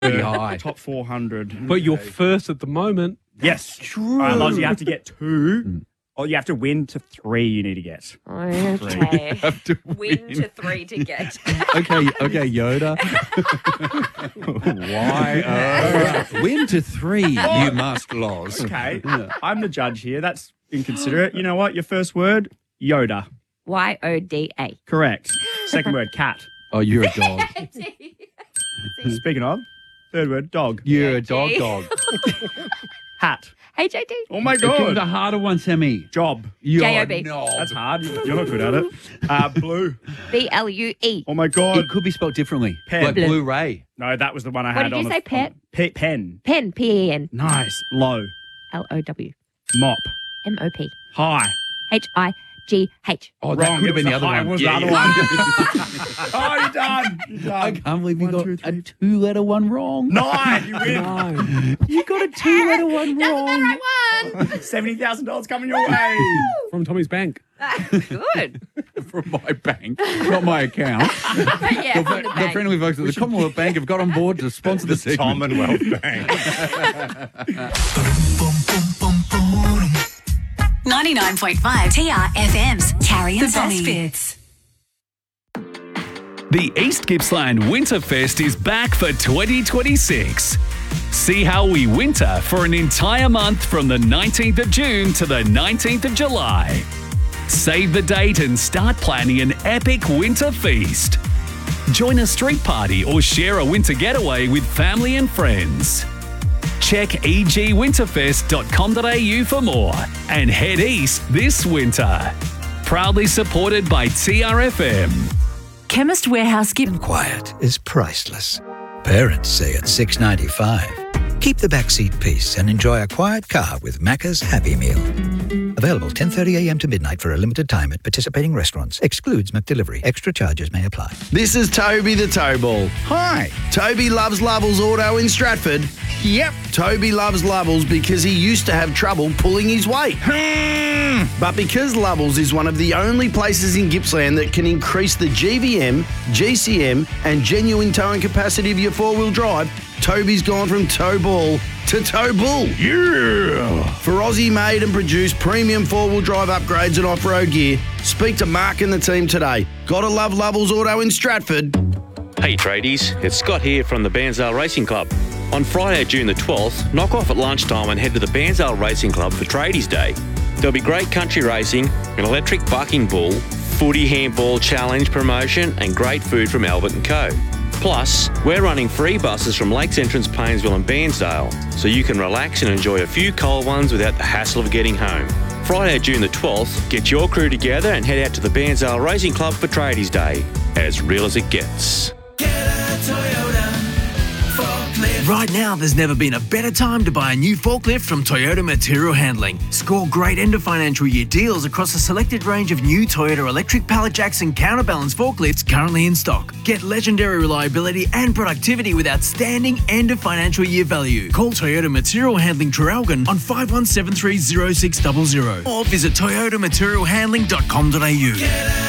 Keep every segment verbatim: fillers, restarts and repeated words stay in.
Pretty high. Top four hundred. But you're first at the moment. Yes. True. Uh, Loz, you have to get two. Or you have to win to three you need to get. Okay. Have to Win to three to get. Okay, okay, Yoda. Why? Uh, win to three, you must, Loz. Okay. I'm the judge here. That's inconsiderate. You know what? Your first word, Yoda. Y O D A. Correct. Second word, cat. Oh, you're a dog. Speaking of, third word, dog. You're a dog dog. Hat. H A D. Oh my Give the God. harder one, Sammy. Job. You're J O B. no. That's hard. You're not good at it. Uh, blue. B L U E. Oh my God. It could be spelled differently. Pen. Like Blue. Blu-ray. No, that was the one I What had did on you the- say, pet? on- Pe- pen. Pen. P E N. Nice. Low. L O W. Mop. M O P. High. H I G H. Oh, that Wrong. could have It been the was other high. one. It was Yeah, the yeah. other one. Oh, you're done. You're I done. can't believe you One, got two, a three. two-letter one wrong. Nine. You win. You got a two-letter one wrong. seventy thousand dollars coming your way. From Tommy's bank. Good. From my bank, not my account. yeah, The, from fri- the the bank. friendly folks at the Commonwealth Bank have got on board to sponsor the segment. Commonwealth Bank. ninety-nine point five T R F M's Carrie and The Sonny. best bits. The East Gippsland Winterfest is back for twenty twenty-six. See how we winter for an entire month from the nineteenth of June to the nineteenth of July. Save the date and start planning an epic winter feast. Join a street party or share a winter getaway with family and friends. Check e g winterfest dot com dot a u for more and head east this winter. Proudly supported by T R F M. Chemist Warehouse Gift. Quiet is priceless. Parents say it's six dollars and ninety-five cents. Keep the backseat peace and enjoy a quiet car with Macca's Happy Meal. Available ten thirty a m to midnight for a limited time at participating restaurants. Excludes McDelivery. Extra charges may apply. This is Toby the Towball. Hi. Toby loves Lovells Auto in Stratford. Yep. Toby loves Lovells because he used to have trouble pulling his weight. But because Lovells is one of the only places in Gippsland that can increase the G V M, G C M and genuine towing capacity of your four-wheel drive, Toby's gone from tow ball to tow bull. Yeah! For Aussie-made and produced premium four-wheel drive upgrades and off-road gear, speak to Mark and the team today. Gotta love Lovells Auto in Stratford. Hey tradies, it's Scott here from the Bairnsdale Racing Club. On Friday, June the twelfth, knock off at lunchtime and head to the Bairnsdale Racing Club for Tradies Day. There'll be great country racing, an electric bucking bull, footy handball challenge promotion and great food from Albert and Co. Plus, we're running free buses from Lakes Entrance, Paynesville and Bairnsdale, so you can relax and enjoy a few cold ones without the hassle of getting home. Friday, June the twelfth, get your crew together and head out to the Bairnsdale Racing Club for Tradies Day. As real as it gets. Right now, there's never been a better time to buy a new forklift from Toyota Material Handling. Score great end of financial year deals across a selected range of new Toyota electric pallet jacks and counterbalance forklifts currently in stock. Get legendary reliability and productivity with outstanding end of financial year value. Call Toyota Material Handling Traralgon on five one seven three zero six zero zero or visit toyota material handling dot com dot a u.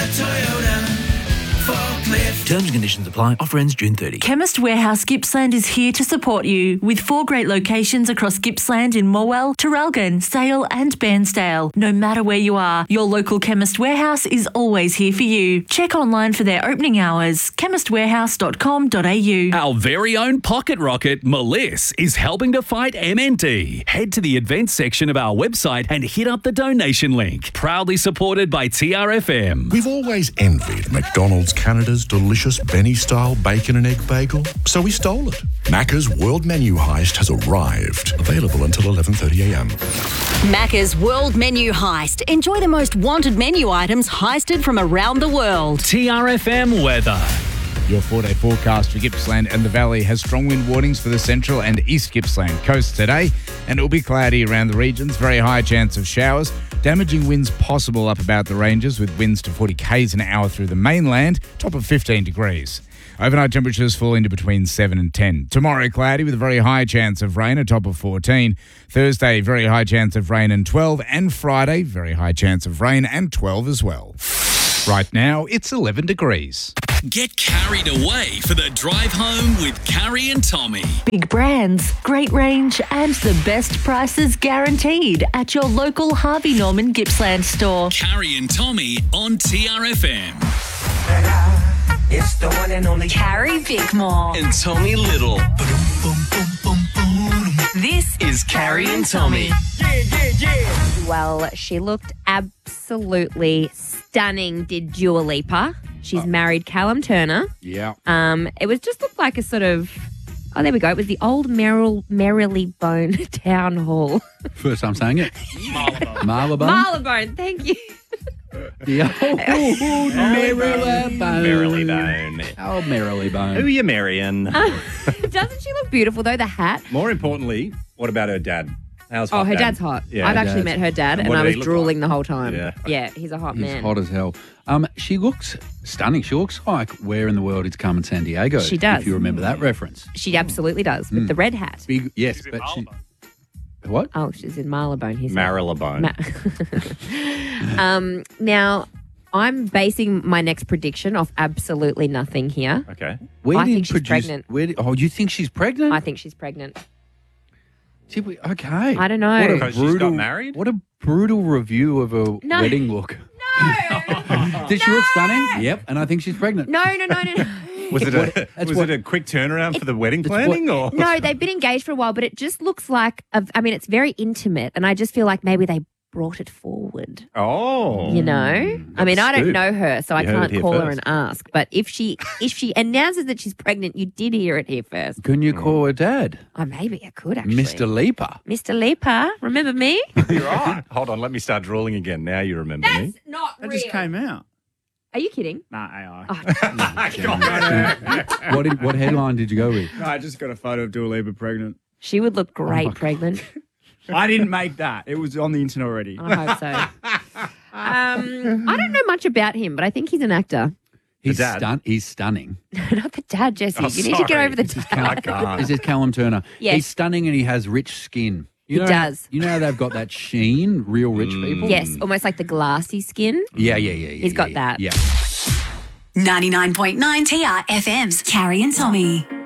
Terms and conditions apply. Offer ends June thirtieth. Chemist Warehouse Gippsland is here to support you with four great locations across Gippsland in Morwell, Traralgon, Sale and Bairnsdale. No matter where you are, your local Chemist Warehouse is always here for you. Check online for their opening hours, chemist warehouse dot com dot a u. Our very own pocket rocket, Meliss, is helping to fight M N D. Head to the events section of our website and hit up the donation link. Proudly supported by T R F M. We've always envied McDonald's Canada's delicious Benny-style bacon and egg bagel, so we stole it. Macca's World Menu Heist has arrived. Available until eleven thirty a m. Macca's World Menu Heist. Enjoy the most wanted menu items heisted from around the world. T R F M weather. Your four-day forecast for Gippsland and the Valley has strong wind warnings for the central and east Gippsland coast today, and it will be cloudy around the regions. Very high chance of showers. Damaging winds possible up about the ranges with winds to forty k's an hour through the mainland, top of fifteen degrees. Overnight temperatures fall into between seven and ten. Tomorrow, cloudy with a very high chance of rain, a top of fourteen. Thursday, very high chance of rain and twelve. And Friday, very high chance of rain and twelve as well. Right now, it's eleven degrees. Get carried away for the drive home with Carrie and Tommy. Big brands, great range, and the best prices guaranteed at your local Harvey Norman Gippsland store. Carrie and Tommy on T R F M. It's the one and only Carrie Bickmore. and Tommy Little. This is Carrie and Tommy. Well, she looked absolutely stunning, did Dua Lipa. She's married Callum Turner. Yeah. Um, it was just looked like a sort of, oh, there we go. It was the old Merrill, Marylebone Town Hall. First time saying it. Marylebone. Marylebone. Marylebone, thank you. The old Marylebone. Marylebone. Oh, Marylebone. Who are you marrying? Doesn't she look beautiful, though, the hat? More importantly, what about her dad? How's Oh, hot her dad? dad's hot. Yeah, I've her actually dad's- met her dad, and what I did was he look drooling like? the whole time. Yeah. Yeah, he's a hot He's man. hot as hell. Um, she looks stunning. She looks like Where in the World is Carmen San Diego. She does. If you remember that reference. She absolutely does, with Mm. the red hat. Big, yes, but she. What? Oh, she's in Marylebone. He's Marylebone. Ma- um, now, I'm basing my next prediction off absolutely nothing here. Okay. Where I did think she's produce- pregnant. Where did, oh, you think she's pregnant? I think she's pregnant. See, we- okay. I don't know. What a Because she's got brutal, married? What a brutal review of a No. wedding look. Did she look stunning? Yep, and I think she's pregnant. No, no, no, no, no. Was it a That's was what- it a quick turnaround for the wedding It's planning or No, they've been engaged for a while, but it just looks like, a, I mean, it's very intimate, and I just feel like maybe they brought it forward. Oh. You know, I mean, I don't scoop. know her, so I You heard it can't here call her first. and ask. But if she if she announces that she's pregnant, you did hear it here first. Can you call her dad? Oh, maybe I could actually. Mister Leaper. Mister Leaper, remember me? You're right. Hold on, let me start drooling again. Now you remember me. Not That just came out. Are you kidding? Nah, A Oh, what, did, what headline did you go with? I just got a photo of Dua Lipa pregnant. she would look Oh great pregnant. I didn't make that. It was on the internet already. I hope so. Um, I don't know much about him, but I think he's an actor. He's, dad? stun- he's stunning. Not the dad, Jesse. Oh, you need to get sorry. over the This is dad. Cal- This is Callum Turner. Yes. He's stunning and he has rich skin. You He know, does. You know how they've got that sheen, real rich people? Yes, almost like the glassy skin. Yeah, yeah, yeah. yeah He's got yeah, that. Yeah. ninety-nine point nine T R F M's Carrie and Tommy.